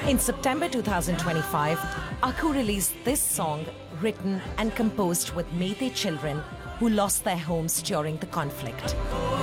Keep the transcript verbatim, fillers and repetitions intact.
In September two thousand twenty-five, Akku released this song written and composed with Meitei children who lost their homes during the conflict.